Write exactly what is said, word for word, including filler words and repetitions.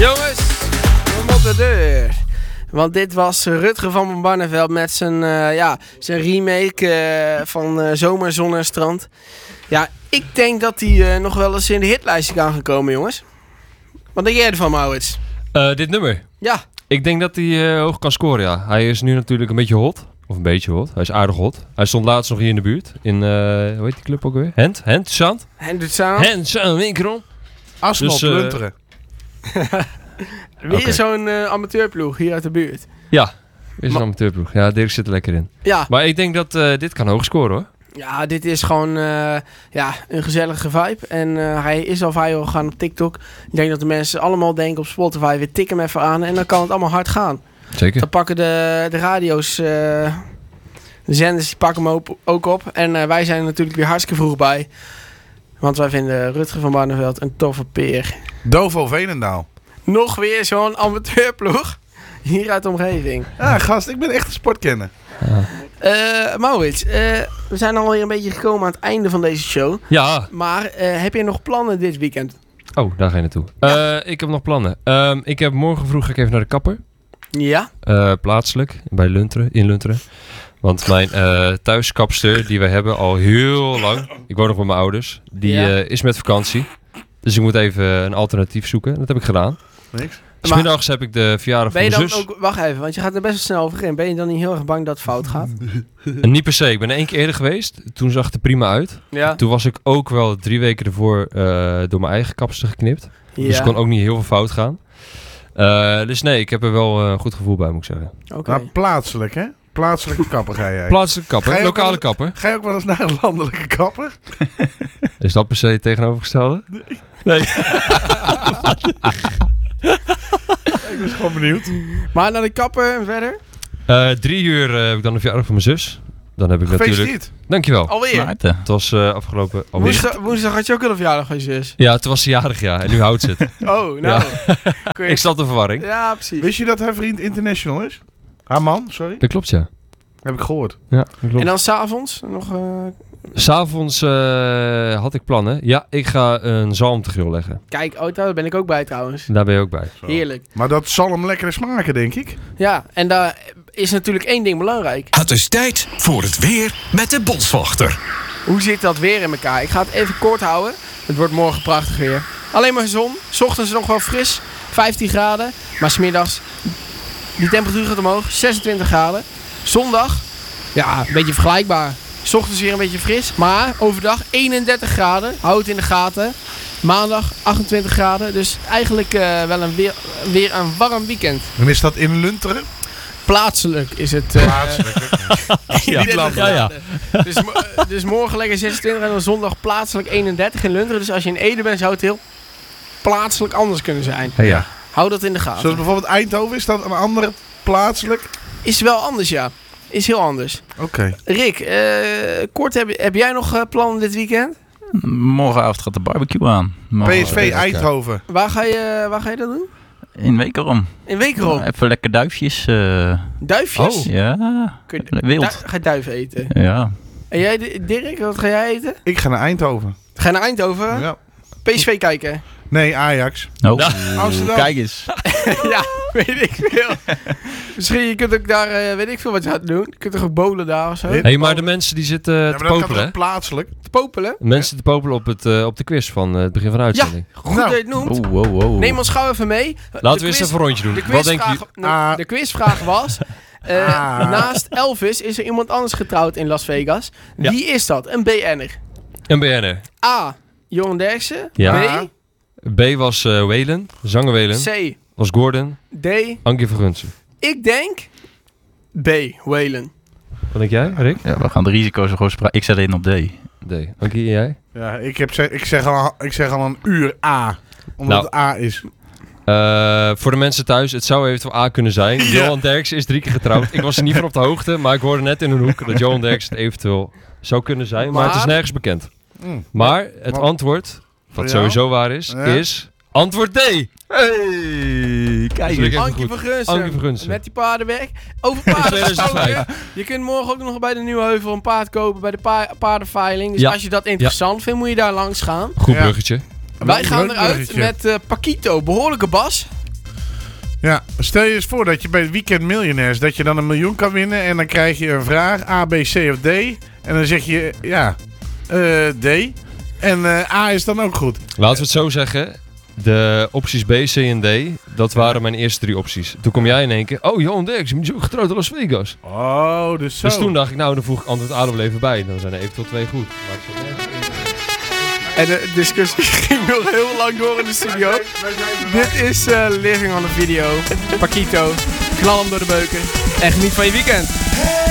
Jongens, we moeten deur. Want dit was Rutger van Barneveld met zijn, uh, ja, zijn remake uh, van uh, Zomer, Zon en Strand. Ja, ik denk dat hij uh, nog wel eens in de hitlijstje kan gaan komen, jongens. Wat denk jij ervan, Maurits? Uh, dit nummer? Ja. Ik denk dat hij uh, hoog kan scoren, ja. Hij is nu natuurlijk een beetje hot. Of een beetje hot. Hij is aardig hot. Hij stond laatst nog hier in de buurt. In, uh, hoe heet die club ook weer? Hent? Hent Sound? Hent Sound. Hent Sound, Winkeron. Asnot, dus, uh, Lunteren. Weer okay. zo'n uh, amateurploeg hier uit de buurt. Ja, weer zo'n amateurploeg. Ja, Dirk zit er lekker in. Ja. Maar ik denk dat uh, dit kan hoog scoren, hoor. Ja, dit is gewoon uh, ja, een gezellige vibe. En uh, hij is al viral gegaan op TikTok. Ik denk dat de mensen allemaal denken op Spotify, weer tik hem even aan. En dan kan het allemaal hard gaan. Zeker. Dan pakken de, de radio's, uh, de zenders, die pakken hem op, ook op. En uh, wij zijn er natuurlijk weer hartstikke vroeg bij. Want wij vinden Rutger van Barneveld een toffe peer. Dovo Veenendaal. Nog weer zo'n amateurploeg hier uit de omgeving. Ja, gast, ik ben echt een sportkenner. Ja. Uh, Maurits, uh, we zijn alweer een beetje gekomen aan het einde van deze show. Ja. Maar uh, heb je nog plannen dit weekend? Oh, daar ga je naartoe. Ja. Uh, ik heb nog plannen. Um, ik heb morgen vroeg ga ik even naar de kapper. Ja. Uh, plaatselijk, bij Lunteren, in Lunteren. Want mijn uh, thuiskapster, die wij hebben al heel lang, ik woon nog bij mijn ouders, die ja. uh, is met vakantie. Dus ik moet even een alternatief zoeken. Dat heb ik gedaan. Niks. Smiddags heb ik de verjaardag van mijn zus. Ben je dan ook, wacht even, want je gaat er best wel snel over in. Ben je dan niet heel erg bang dat het fout gaat? En niet per se. Ik ben er één keer eerder geweest. Toen zag het er prima uit. Ja. Toen was ik ook wel drie weken ervoor uh, door mijn eigen kapster geknipt. Ja. Dus er kon ook niet heel veel fout gaan. Uh, dus nee, ik heb er wel een goed gevoel bij, moet ik zeggen. Okay. Maar plaatselijk, hè? Plaatselijke kapper ga jij. Plaatselijke kapper, ga lokale eens, kapper. Ga je ook wel eens naar een landelijke kapper? Is dat per se het tegenovergestelde? Nee. Nee. Ik was gewoon benieuwd. Maar naar de kapper en verder? Uh, drie uur uh, heb ik dan de verjaardag van mijn zus. Dan heb ik natuurlijk... Dankjewel. Alweer? Maarten. Het was uh, afgelopen... Alweer. Woensdag, woensdag had je ook al een verjaardag van je zus? Ja, toen was ze jarig, ja. En nu houdt ze het. Oh, nou. Ja. Ik zat in verwarring. Ja, precies. Wist je dat haar vriend international is? Haar man, sorry? Dat klopt, ja. Heb ik gehoord. Ja, dat klopt. En dan s'avonds nog... Uh... S'avonds uh, had ik plannen. Ja, ik ga een zalm te grill leggen. Kijk, oh, daar ben ik ook bij trouwens. Daar ben je ook bij. Zo. Heerlijk. Maar dat zal hem lekker smaken, denk ik. Ja, en daar is natuurlijk één ding belangrijk. Het is tijd voor het weer met de Boswachter. Hoe zit dat weer in elkaar? Ik ga het even kort houden. Het wordt morgen prachtig weer. Alleen maar zon. 's Ochtends nog wel fris. vijftien graden. Maar 's middags, die temperatuur gaat omhoog. zesentwintig graden. Zondag, ja, een beetje vergelijkbaar. 's Ochtends weer een beetje fris. Maar overdag eenendertig graden. Houd het in de gaten. Maandag achtentwintig graden. Dus eigenlijk uh, wel een weer, weer een warm weekend. En is dat in Lunteren? Plaatselijk is het. Uh, Plaatselijk. Ja, ja, ja. Dus, dus morgen lekker zesentwintig en dan zondag plaatselijk eenendertig in Lunteren. Dus als je in Ede bent, zou het heel plaatselijk anders kunnen zijn. Ja, ja. Hou dat in de gaten. Zoals bijvoorbeeld Eindhoven, is dat een andere plaatselijk? Is wel anders, ja. Is heel anders. Oké. Okay. Rick, uh, kort, heb, heb jij nog uh, plannen dit weekend? Morgenavond gaat de barbecue aan. Morgen. P S V Eindhoven. Waar ga je, waar ga je dat doen? In Wekerom. In Wekerom? Ja, even lekker duifjes. Uh... Duifjes? Oh. Ja, Kun je, wild. Du- ga je duif eten? Ja. En jij, Dirk, wat ga jij eten? Ik ga naar Eindhoven. Ga je naar Eindhoven? Ja. P S V kijken? Nee, Ajax. Oh. Amsterdam. Kijk eens. Ja, weet ik veel. Misschien je kunt ook daar, uh, weet ik veel wat je gaat doen. Je kunt toch ook bowlen daar of zo? Hé, hey, maar de mensen die zitten uh, ja, te maar popelen, hè? Plaatselijk. Te popelen? De mensen te popelen op, het, uh, op de quiz van uh, het begin van de uitzending. Ja, goed nou. dat je het noemt. Oh, wow, wow. Neem ons gauw even mee. Laten we eens even een rondje doen. De Wat denk quizvraag, je? nou, Ah. de quizvraag was... Uh, Ah. Naast Elvis is er iemand anders getrouwd in Las Vegas. Ja. Wie is dat? Een B N'er. Een B N'er. A. Johan Derksen. Ja. B was uh, Waylon, zanger Waylon. B. C. Was Gordon. D. Ankie van Gunsen. Ik denk B. Waylon. Wat denk jij, Rick? Ja, we gaan de risico's gewoon spraken. Ik zet in op D. D. Ankie, en jij? Ja, ik, heb zeg, ik, zeg al, ik zeg al een uur A. Omdat Nou. het A is. Uh, voor de mensen thuis, het zou eventueel A kunnen zijn. Ja. Johan Derksen is drie keer getrouwd. Ik was er niet van op de hoogte, maar ik hoorde net in een hoek dat Johan Derksen het eventueel zou kunnen zijn. Maar, Maar- het is nergens bekend. Mm. Maar het Maar- antwoord, wat Ja. sowieso waar is, Ja. is antwoord D. Hey, kijk Dus ik even Ankie goed. van Gunsen. Ankie van Gunsen. Met die paardenwerk. Over paarden tweeduizend vijf. gesproken. Je kunt morgen ook nog bij de Nieuwe Heuvel een paard kopen bij de pa- paardenveiling. Dus Ja. als je dat interessant vindt, moet je daar langs gaan. Goed Ja. bruggetje. Wij gaan Leuk eruit bruggetje. met uh, Paquito. Behoorlijke bas. Ja, stel je eens voor dat je bij het Weekend Miljonairs... dat je dan een miljoen kan winnen... en dan krijg je een vraag, A, B, C of D. En dan zeg je, ja, uh, D. En uh, A is dan ook goed. Laten we het zo zeggen. De opties B, C en D, dat waren mijn eerste drie opties. Toen kom jij in één keer... Oh, Johan Derks, je bent zo getrouwd in Las Vegas. Oh, dus zo. Dus toen dacht ik, nou, dan voeg ik antwoord A er wel even bij. Dan zijn er eventueel twee goed. Maar ik zat nergens in. En de discussie ging nog heel lang door in de studio. Dit is uh, Living on a Video. Paquito, knal hem door de beuken. En geniet van je weekend.